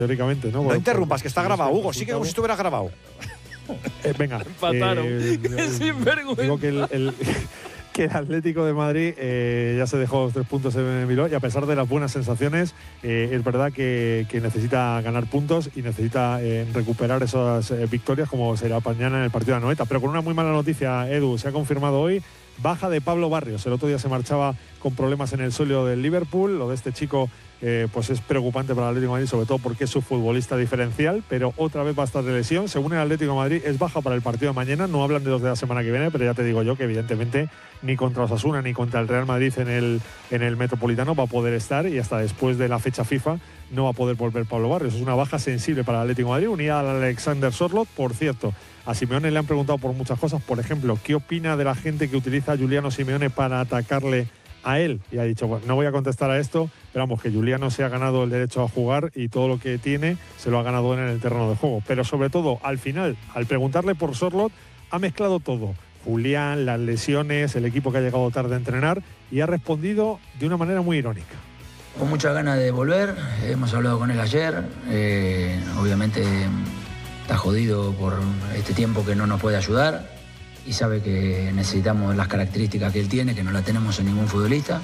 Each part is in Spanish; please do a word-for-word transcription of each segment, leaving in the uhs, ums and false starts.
teóricamente, ¿no? No interrumpas, que está grabado, Hugo, sí que como si estuviera grabado. Eh, venga. Empataron. Eh, ¡Qué sinvergüenza! Digo que el, el, que el Atlético de Madrid eh, ya se dejó los tres puntos en Bilbao y a pesar de las buenas sensaciones, eh, es verdad que, que necesita ganar puntos y necesita eh, recuperar esas eh, victorias como será mañana en el partido de Anoeta. Pero con una muy mala noticia, Edu, se ha confirmado hoy baja de Pablo Barrios. El otro día se marchaba con problemas en el suelo del Liverpool. Lo de este chico eh, pues es preocupante para el Atlético de Madrid, sobre todo porque es su futbolista diferencial, pero otra vez va a estar de lesión. Según el Atlético de Madrid, es baja para el partido de mañana. No hablan de los de la semana que viene, pero ya te digo yo que evidentemente ni contra Osasuna ni contra el Real Madrid en el, en el Metropolitano va a poder estar, y hasta después de la fecha FIFA no va a poder volver Pablo Barrios. Es una baja sensible para el Atlético de Madrid, unida al Alexander Sorloth. Por cierto, a Simeone le han preguntado por muchas cosas. Por ejemplo, ¿qué opina de la gente que utiliza a Giuliano Simeone para atacarle a él? Y ha dicho, bueno, no voy a contestar a esto, pero vamos, que Giuliano se ha ganado el derecho a jugar y todo lo que tiene se lo ha ganado en el terreno de juego. Pero sobre todo, al final, al preguntarle por Sorloth, ha mezclado todo. Julián, las lesiones, el equipo que ha llegado tarde a entrenar, y ha respondido de una manera muy irónica. Con muchas ganas de volver, hemos hablado con él ayer, eh, obviamente está jodido por este tiempo que no nos puede ayudar y sabe que necesitamos las características que él tiene, que no las tenemos en ningún futbolista.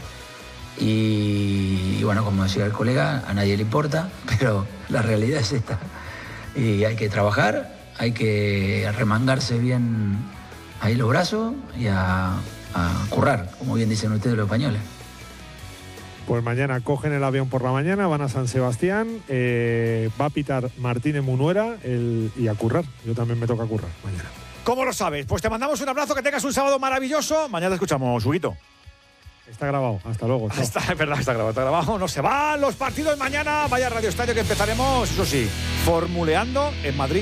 Y, y bueno, como decía el colega, a nadie le importa, pero la realidad es esta. Y hay que trabajar, hay que remangarse bien ahí los brazos y a, a currar, como bien dicen ustedes los españoles. Pues mañana cogen el avión por la mañana, van a San Sebastián, eh, va a pitar Martínez Munuera el, y a currar. Yo también me toca currar mañana. ¿Cómo lo sabes? Pues te mandamos un abrazo, que tengas un sábado maravilloso. Mañana te escuchamos, Huguito. Está grabado, hasta luego. Chao. Está, es verdad, está grabado, está grabado. No se van los partidos mañana. Vaya Radio Estadio que empezaremos, eso sí, formuleando en Madrid.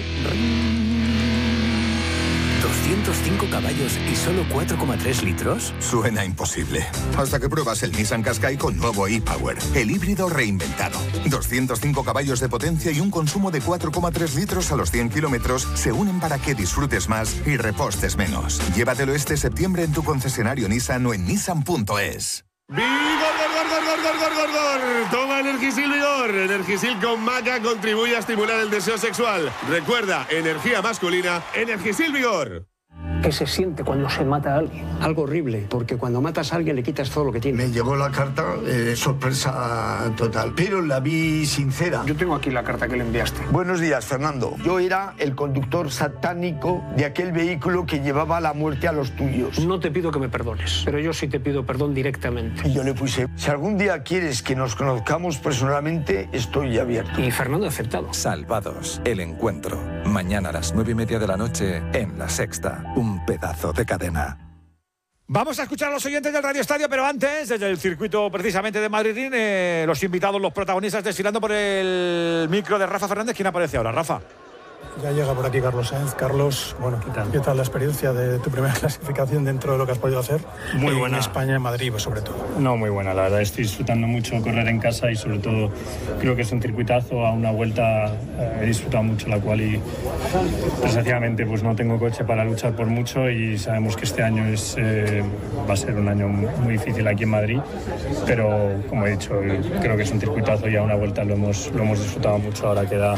¿doscientos cinco caballos y solo cuatro coma tres litros? Suena imposible. Hasta que pruebas el Nissan Qashqai con nuevo e-Power, el híbrido reinventado. doscientos cinco caballos de potencia y un consumo de cuatro coma tres litros a los cien kilómetros se unen para que disfrutes más y repostes menos. Llévatelo este septiembre en tu concesionario Nissan o en nissan punto es. ¡Vigor, gor, gor, gor, gor, gor, gor, gor! Toma Energisil Vigor. Energisil con maca contribuye a estimular el deseo sexual. Recuerda, energía masculina, Energisil Vigor. ¿Qué se siente cuando se mata a alguien? Algo horrible, porque cuando matas a alguien le quitas todo lo que tiene. Me llegó la carta, eh, sorpresa total, pero la vi sincera. Yo tengo aquí la carta que le enviaste. Buenos días, Fernando. Yo era el conductor satánico de aquel vehículo que llevaba la muerte a los tuyos. No te pido que me perdones, pero yo sí te pido perdón directamente. Y yo le puse, si algún día quieres que nos conozcamos personalmente, estoy abierto. Y Fernando ha aceptado. Salvados, el encuentro. Mañana a las nueve y media de la noche en La Sexta. Un pedazo de cadena. Vamos a escuchar a los oyentes del Radio Estadio, pero antes, desde el circuito precisamente de Madrid, eh, los invitados, los protagonistas, desfilando por el micro de Rafa Fernández. ¿Quién aparece ahora, Rafa? Ya llega por aquí Carlos Sainz. Carlos, bueno, ¿qué tal? ¿Qué tal la experiencia de tu primera clasificación dentro de lo que has podido hacer? Muy en buena. En España, en Madrid, pues, sobre todo. No, muy buena, la verdad. Estoy disfrutando mucho correr en casa y sobre todo creo que es un circuitazo. A una vuelta eh, he disfrutado mucho la cual y desgraciadamente pues no tengo coche para luchar por mucho y sabemos que este año es eh, va a ser un año muy difícil aquí en Madrid, pero como he dicho, creo que es un circuitazo y a una vuelta lo hemos, lo hemos disfrutado mucho. Ahora queda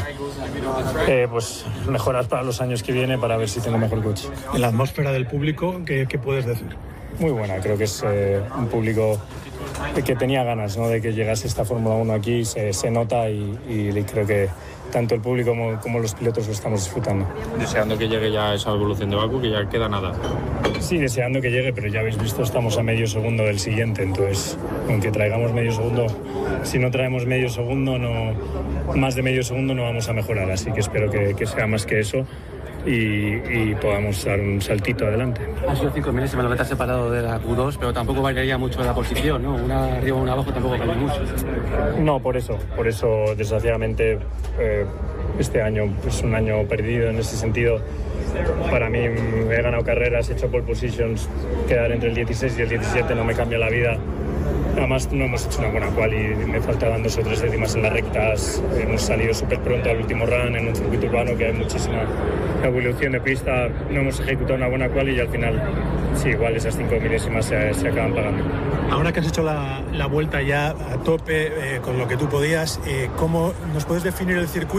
eh, pues mejorar para los años que viene para ver si tengo mejor coche. En la atmósfera del público, ¿qué, qué puedes decir? Muy buena, creo que es eh, un público que tenía ganas, ¿no?, de que llegase esta Fórmula uno aquí, se, se nota y, y creo que tanto el público como, como los pilotos lo estamos disfrutando. Deseando que llegue ya esa evolución de Bakú, que ya queda nada. Sí, deseando que llegue, pero ya habéis visto, estamos a medio segundo del siguiente, entonces, aunque traigamos medio segundo, si no traemos medio segundo, no, más de medio segundo no vamos a mejorar, así que espero que, que sea más que eso. Y, y podamos dar un saltito adelante. Ha sido cinco milésimas lo que te has separado de la Q dos, pero tampoco variaría mucho la posición, ¿no? Una arriba, una abajo tampoco cambia mucho. No, por eso, por eso desgraciadamente eh, este año es un año perdido en ese sentido. Para mí he ganado carreras, he hecho pole positions, quedar entre el dieciséis y el diecisiete no me cambia la vida. Además no hemos hecho una buena quali, me faltaban dos o tres décimas en las rectas, hemos salido súper pronto al último run en un circuito urbano que hay muchísima evolución de pista, no hemos ejecutado una buena quali y al final sí, igual esas cinco milésimas se, se acaban pagando. Ahora que has hecho la, la vuelta ya a tope, eh, con lo que tú podías, eh, ¿cómo nos puedes definir el circuito?